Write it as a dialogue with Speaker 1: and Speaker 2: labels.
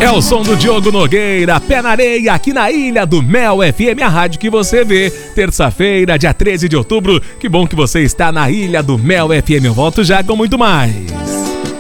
Speaker 1: É o som do Diogo Nogueira, Pé na Areia, aqui na Ilha do Mel FM, a rádio que você vê. Terça-feira, dia 13 de outubro. Que bom que você está na Ilha do Mel FM. Eu volto já com muito mais.